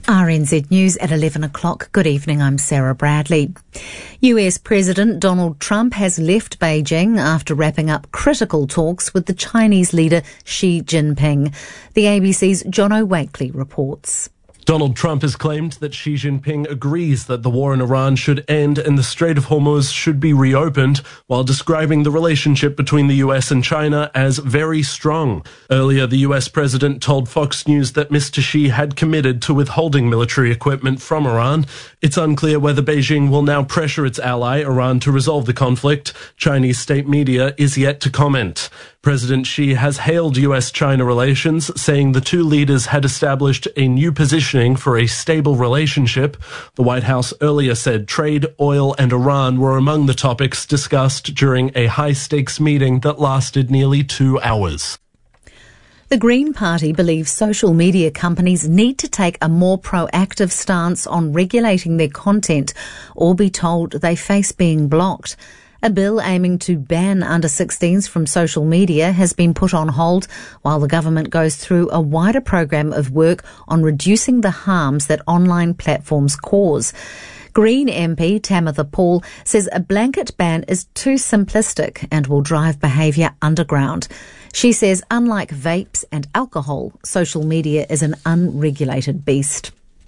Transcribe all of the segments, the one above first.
RNZ News at 11 o'clock. Good evening, I'm Sarah Bradley. US President Donald Trump has left Beijing after wrapping up critical talks with the Chinese leader Xi Jinping. The ABC's Jono Wakely reports. Donald Trump has claimed that Xi Jinping agrees that the war in Iran should end and the Strait of Hormuz should be reopened, while describing the relationship between the US and China as very strong. Earlier, the US president told Fox News that Mr. Xi had committed to withholding military equipment from Iran. It's unclear whether Beijing will now pressure its ally, Iran, to resolve the conflict. Chinese state media is yet to comment. President Xi has hailed US-China relations, saying the two leaders had established a new positioning for a stable relationship. The White House earlier said trade, oil, and Iran were among the topics discussed during a high-stakes meeting that lasted nearly 2 hours. The Green Party believes social media companies need to take a more proactive stance on regulating their content or be told they face being blocked. A bill aiming to ban under-16s from social media has been put on hold while the government goes through a wider program of work on reducing the harms that online platforms cause. Green MP Tamitha Paul says a blanket ban is too simplistic and will drive behaviour underground. She says unlike vapes and alcohol, social media is an unregulated beast.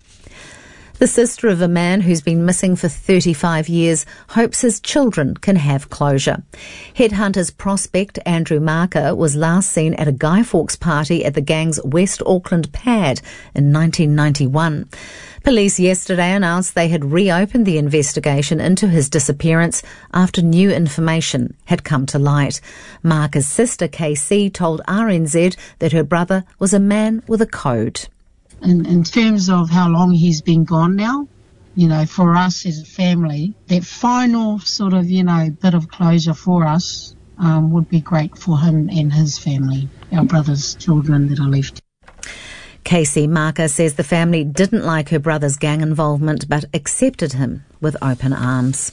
The sister of a man who's been missing for 35 years hopes his children can have closure. Headhunters prospect Andrew Marker was last seen at a Guy Fawkes party at the gang's West Auckland pad in 1991. Police yesterday announced they had reopened the investigation into his disappearance after new information had come to light. Marker's sister KC told RNZ that her brother was a man with a code. In terms of how long he's been gone now, for us as a family, that final sort of, bit of closure for us would be great for him and his family, our brother's children that are left. Casey Marker says the family didn't like her brother's gang involvement but accepted him with open arms.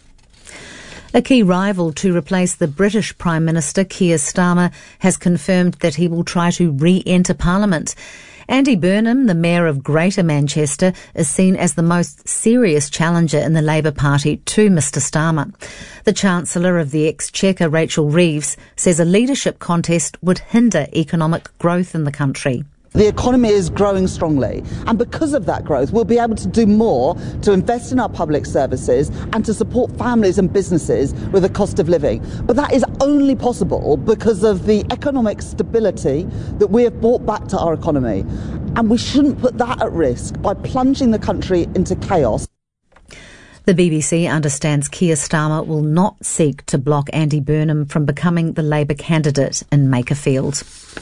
A key rival to replace the British Prime Minister, Keir Starmer, has confirmed that he will try to re-enter Parliament. Andy Burnham, the Mayor of Greater Manchester, is seen as the most serious challenger in the Labour Party to Mr Starmer. The Chancellor of the Exchequer, Rachel Reeves, says a leadership contest would hinder economic growth in the country. The economy is growing strongly, and because of that growth, we'll be able to do more to invest in our public services and to support families and businesses with the cost of living. But that is only possible because of the economic stability that we have brought back to our economy. And we shouldn't put that at risk by plunging the country into chaos. The BBC understands Keir Starmer will not seek to block Andy Burnham from becoming the Labour candidate in Makerfield.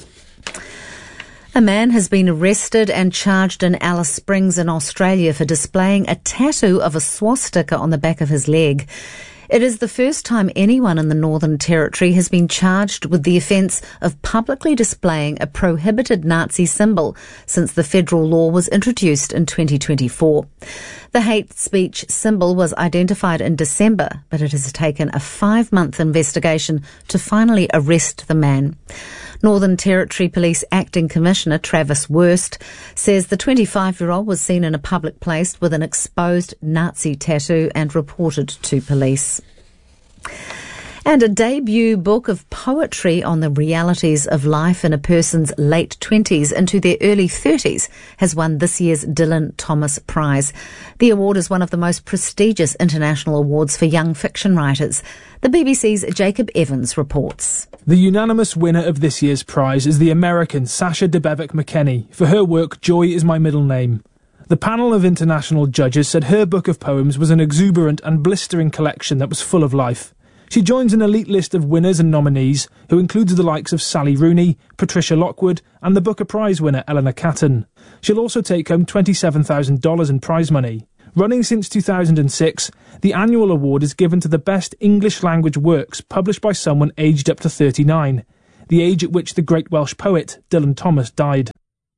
A man has been arrested and charged in Alice Springs in Australia for displaying a tattoo of a swastika on the back of his leg. It is the first time anyone in the Northern Territory has been charged with the offence of publicly displaying a prohibited Nazi symbol since the federal law was introduced in 2024. The hate speech symbol was identified in December, but it has taken a 5-month investigation to finally arrest the man. Northern Territory Police Acting Commissioner Travis Wurst says the 25-year-old was seen in a public place with an exposed Nazi tattoo and reported to police. And a debut book of poetry on the realities of life in a person's late 20s into their early 30s has won this year's Dylan Thomas Prize. The award is one of the most prestigious international awards for young fiction writers. The BBC's Jacob Evans reports. The unanimous winner of this year's prize is the American Sasha Debevic McKenney for her work Joy Is My Middle Name. The panel of international judges said her book of poems was an exuberant and blistering collection that was full of life. She joins an elite list of winners and nominees who includes the likes of Sally Rooney, Patricia Lockwood and the Booker Prize winner Eleanor Catton. She'll also take home $27,000 in prize money. Running since 2006, the annual award is given to the best English-language works published by someone aged up to 39, the age at which the great Welsh poet Dylan Thomas died.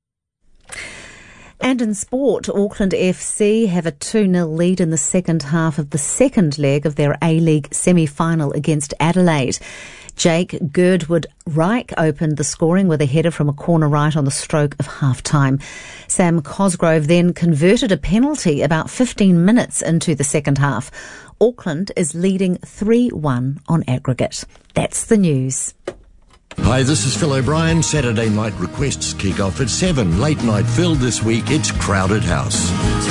And in sport, Auckland FC have a 2-0 lead in the second half of the second leg of their A-League semi-final against Adelaide. Jake Girdwood Reich opened the scoring with a header from a corner right on the stroke of half-time. Sam Cosgrove then converted a penalty about 15 minutes into the second half. Auckland is leading 3-1 on aggregate. That's the news. Hi, this is Phil O'Brien. Saturday night requests kick off at 7. Late night filled this week. It's Crowded House.